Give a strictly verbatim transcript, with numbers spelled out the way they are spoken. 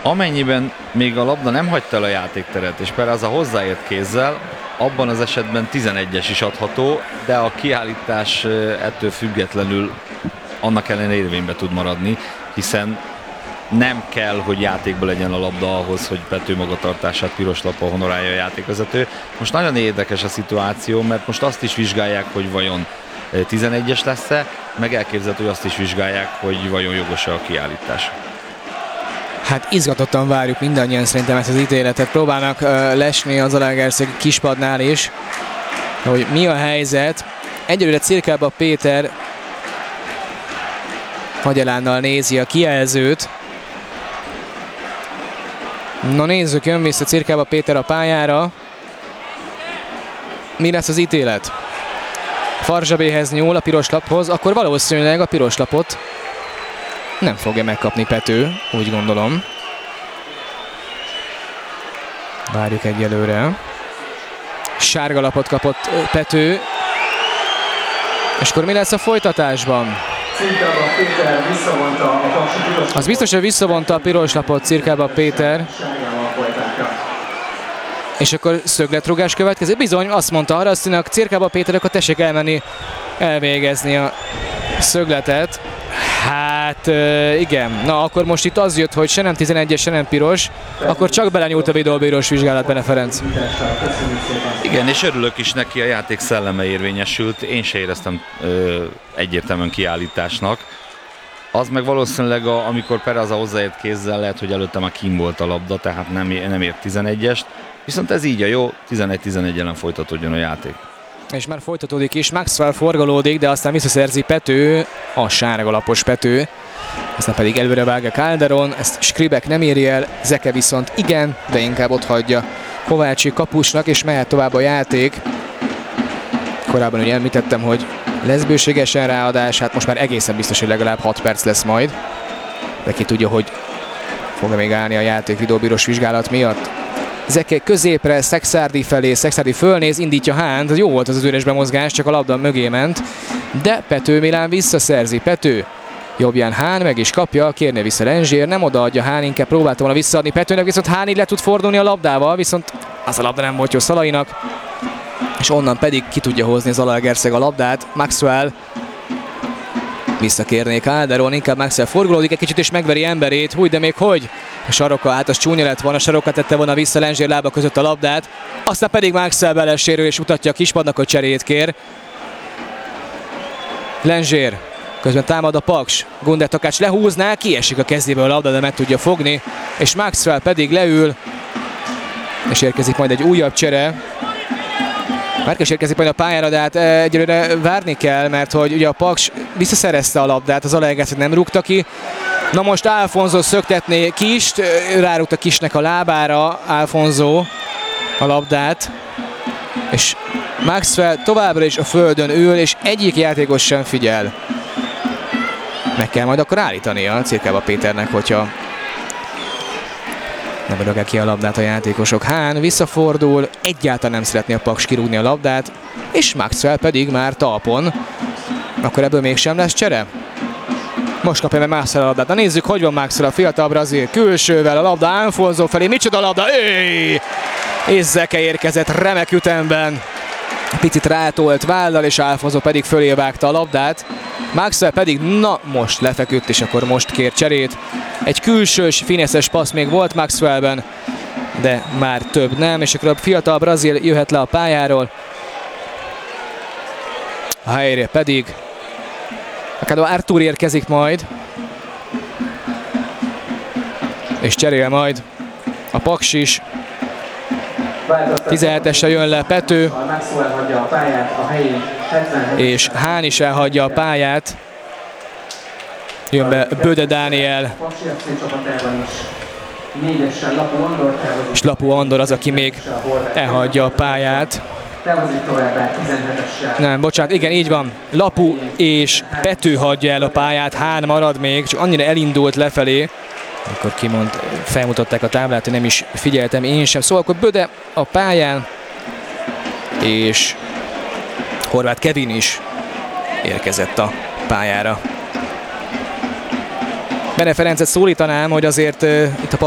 Amennyiben még a labda nem hagyta el a játékteret, és Peraza hozzáért kézzel, abban az esetben tizenegyes is adható, de a kiállítás ettől függetlenül annak ellenére érvénybe tud maradni, hiszen nem kell, hogy játékban legyen a labda ahhoz, hogy Pető magatartását piros lappal honorálja a játékvezető. Most nagyon érdekes a szituáció, mert most azt is vizsgálják, hogy vajon tizenegyes lesz-e, meg elképzelhető, hogy azt is vizsgálják, hogy vajon jogos-e a kiállítás. Hát izgatottan várjuk mindannyian szerintem ezt az ítéletet. Próbálnak uh, lesni az Zalaegerszegi kispadnál is, hogy mi a helyzet. Egyelőre Cirkába Péter hagyalánnal nézi a kijelzőt. Na nézzük, jön vissza Cirkába Péter a pályára. Mi lesz az ítélet? Farzsabéhez nyúl a piros laphoz, akkor valószínűleg a piros lapot nem fogja megkapni Pető, úgy gondolom. Várjuk egyelőre. Sárga lapot kapott Pető. És akkor mi lesz a folytatásban? Az biztos, hogy visszavonta a piros lapot Cirkába Péter. És akkor szögletrugás következik. Bizony, azt mondta Harasztinak, Cirkába Péter, akkor tessék elmenni, elvégezni a szögletet. Hát igen, na akkor most itt az jött, hogy se nem tizenegyes, se nem piros, akkor csak belenyúlt a videóbírós vizsgálat, Bene Ferenc. Igen, és örülök is neki, a játék szelleme érvényesült, én se éreztem ö, egyértelműen kiállításnak. Az meg valószínűleg, a, amikor Peraza hozzáért kézzel, lehet, hogy előtte már kín volt a labda, tehát nem, nem ért tizenegyest, viszont ez így a jó, tizenegy tizenegy ellen folytatódjon a játék. És már folytatódik is, Maxwell forgalódik, de aztán visszaszerzi Pető, a sárgalapos Pető. Aztán pedig előre vág a Calderon, ezt Skribek nem éri el, Zeke viszont igen, de inkább ott hagyja Kovácsi kapusnak, és mehet tovább a játék. Korábban ugye említettem, hogy lesz bőségesen ráadás, hát most már egészen biztos, hogy legalább hat perc lesz majd. De ki tudja, hogy fog-e még állni a játék videóbírós vizsgálat miatt. Zeke középre, Szekszárdi felé, Szekszárdi fölnéz, indítja Hánt, jó volt az az üres bemozgás, csak a labda mögé ment, de Pető Milán visszaszerzi, Pető jobbján Hán meg is kapja, kérne vissza Lenzsér, nem odaadja Hán, inkább próbálta volna visszaadni Petőnek, viszont Hán így le tud fordulni a labdával, viszont az a labda nem volt jó Szalainak, és onnan pedig ki tudja hozni Zalaegerszeg a labdát, Maxwell visszakérné Calderon, inkább Maxwell forgolódik egy kicsit és megveri emberét, húj, de még hogy? A sarokka, hát az csúnya lett volna, a sarokka tette volna vissza Lenzsér lába között a labdát, aztán pedig Maxwell belesérül és mutatja a kispadnak, hogy cserét kér. Lenzsér, közben támad a Paks, Gunder Takács lehúzná, kiesik a kezéből a labda, de meg tudja fogni, és Maxwell pedig leül, és érkezik majd egy újabb csere. Márkás érkezik majd a pályára, de hát egyelőre várni kell, mert hogy ugye a Paks visszaszerezte a labdát, az Zalaegerszeg nem rúgta ki. Na most Alfonso szöktetné Kist, rárúgta Kisnek a lábára Alfonso a labdát, és Maxwell továbbra is a földön ül, és egyik játékos sem figyel. Meg kell majd akkor állítania Cirkába Péternek, hogyha nem rögel ki a labdát a játékosok. Hán visszafordul, egyáltalán nem szeretné a Paks kirúgni a labdát, és Maxwell pedig már talpon. Akkor ebből mégsem lesz csere? Most kapja meg Maxwell a labdát. Na nézzük, hogy van Maxwell, a fiatal brazil külsővel, a labda Alfonso felé. Micsoda labda! Éj! És Zeke érkezett remek ütemben. Picit rátolt vállal, és Alfonso pedig fölé vágta a labdát. Maxwell pedig, na most lefeküdt, és akkor most kér cserét. Egy külsős, fineszes passz még volt Maxwellben, de már több nem, és akkor a fiatal brazil jöhet le a pályáról. A helyre pedig Ricardo Artur érkezik majd, és cserél majd a Paks is. tizenhetesre jön le Pető, és Hán is elhagyja a pályát. Jön be Böde Dániel, és Lapu Andor az, aki még elhagyja a pályát. Nem, bocsánat, igen, így van. Lapu és Pető hagyja el a pályát, Hán marad még, csak annyira elindult lefelé. Akkor kimond, felmutatták a táblát, hogy nem is figyeltem én sem. Szóval akkor Böde a pályán, és Horváth Kevin is érkezett a pályára. Bene Ferencet szólítanám, hogy azért uh, itt a